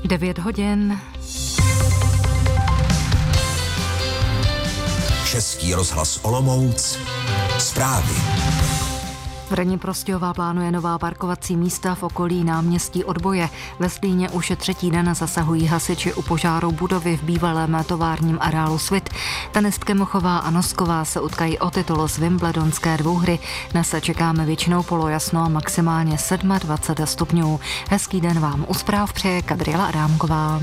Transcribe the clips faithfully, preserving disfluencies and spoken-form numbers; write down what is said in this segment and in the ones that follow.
devět hodin. Český rozhlas Olomouc. Zprávy. Vedení Prostějova plánuje nová parkovací místa v okolí náměstí Odboje. Ve Zlíně už třetí den zasahují hasiči u požáru budovy v bývalém továrním areálu Svit. Tenistky Mochová a Nosková se utkají o titul z wimbledonské dvouhry. Dnes se čekáme většinou polojasno a maximálně dvacet sedm stupňů. Hezký den vám u zpráv přeje Gabriela Adámková.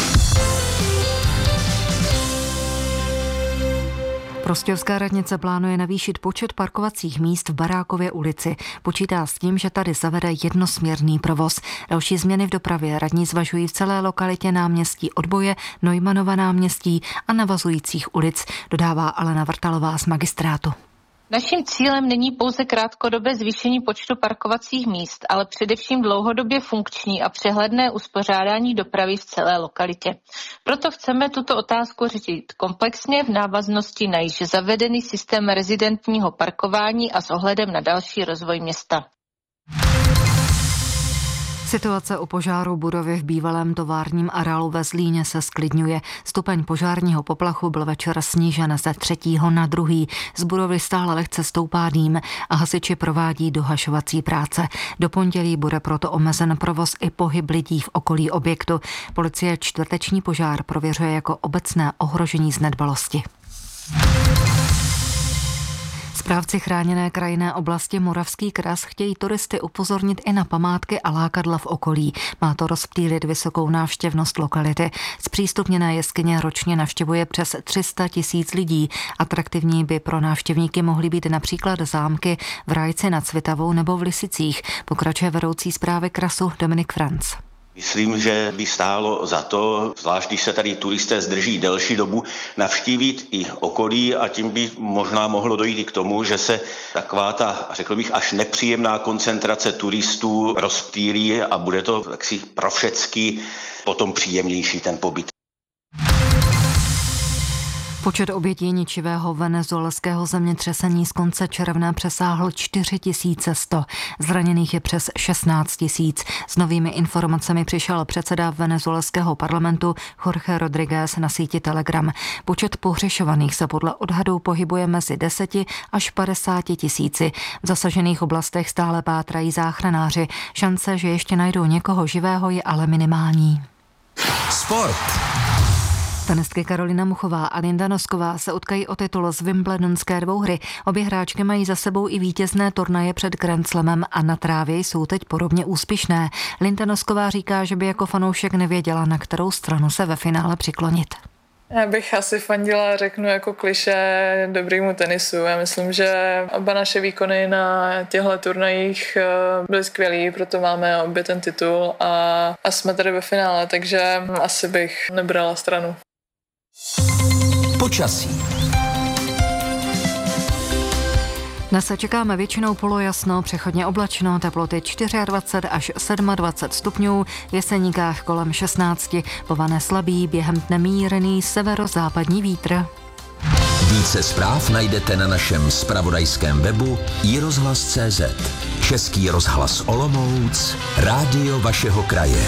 Prostějovská radnice plánuje navýšit počet parkovacích míst v Barákově ulici. Počítá s tím, že tady zavede jednosměrný provoz. Další změny v dopravě radní zvažují v celé lokalitě náměstí Odboje, Neumanova náměstí a navazujících ulic, dodává Alena Vrtalová z magistrátu. Naším cílem není pouze krátkodobé zvýšení počtu parkovacích míst, ale především dlouhodobě funkční a přehledné uspořádání dopravy v celé lokalitě. Proto chceme tuto otázku řešit komplexně v návaznosti na již zavedený systém rezidentního parkování a s ohledem na další rozvoj města. Situace u požáru budovy v bývalém továrním areálu ve Zlíně se zklidňuje. Stupeň požárního poplachu byl večer snížen ze třetího na druhý. Z budovy stále lehce stoupá dým a hasiči provádí dohašovací práce. Do pondělí bude proto omezen provoz i pohyb lidí v okolí objektu. Policie čtvrteční požár prověřuje jako obecné ohrožení z nedbalosti. Správci chráněné krajinné oblasti Moravský kras chtějí turisty upozornit i na památky a lákadla v okolí. Má to rozptýlit vysokou návštěvnost lokality. Zpřístupněné jeskyně ročně navštěvuje přes tři sta tisíc lidí. Atraktivní by pro návštěvníky mohly být například zámky v Rajci nad Svitavou nebo v Lisicích, pokračuje vedoucí správy krasu Dominik Franc. Myslím, že by stálo za to, zvlášť když se tady turisté zdrží delší dobu, navštívit i okolí a tím by možná mohlo dojít i k tomu, že se taková ta, řekl bych, až nepříjemná koncentrace turistů rozptýlí a bude to taksi pro všecky potom příjemnější ten pobyt. Počet obětí ničivého venezuelského zemětřesení z konce června přesáhl čtyři tisíce sto. Zraněných je přes šestnáct tisíc. S novými informacemi přišel předseda venezuelského parlamentu Jorge Rodríguez na síti Telegram. Počet pohřešovaných se podle odhadů pohybuje mezi deseti až padesáti tisíci. V zasažených oblastech stále pátrají záchranáři. Šance, že ještě najdou někoho živého, je ale minimální. Sport. Tenistky Karolina Muchová a Linda Nosková se utkají o titul z wimbledonské dvouhry. Obě hráčky mají za sebou i vítězné turnaje před Grand Slamem a na trávě jsou teď podobně úspěšné. Linda Nosková říká, že by jako fanoušek nevěděla, na kterou stranu se ve finále přiklonit. Já bych asi fandila, řeknu jako klišé, dobrýmu tenisu. Já myslím, že oba naše výkony na těchto turnajích byly skvělý, proto máme obě ten titul a, a jsme tady ve finále, takže asi bych nebrala stranu. Počasí. Dnes se čekáme většinou polojasno, přechodně oblačno, teploty dvacet čtyři až dvacet sedm stupňů, v Jeseníkách kolem šestnáct, povane slabý, během dne mírný severozápadní vítr. Více zpráv najdete na našem zpravodajském webu i rozhlas tečka cé zet. Český rozhlas Olomouc, rádio vašeho kraje.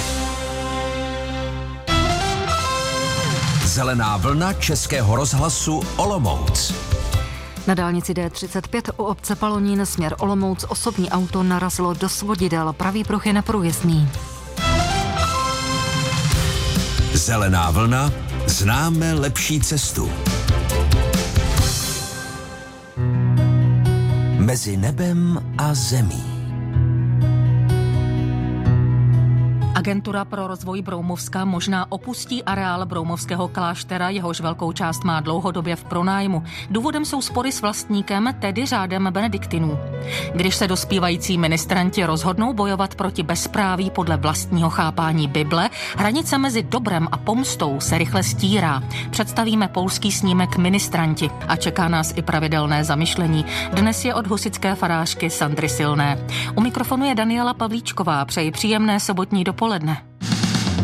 Zelená vlna Českého rozhlasu Olomouc. Na dálnici D třicet pět u obce Palonín směr Olomouc osobní auto narazilo do svodidel, pravý pruh je neprůjezdný. Zelená vlna, známe lepší cestu. Mezi nebem a zemí. Agentura pro rozvoj Broumovska možná opustí areál Broumovského kláštera, jehož velkou část má dlouhodobě v pronájmu. Důvodem jsou spory s vlastníkem, tedy řádem benediktinů. Když se dospívající ministranti rozhodnou bojovat proti bezpráví podle vlastního chápání Bible, hranice mezi dobrem a pomstou se rychle stírá. Představíme polský snímek Ministranti a čeká nás i pravidelné zamyšlení. Dnes je od husitské farářky Sandry Silné. U mikrofonu je Daniela Pavlíčková. Přeji příjemné sobotní dopoledne.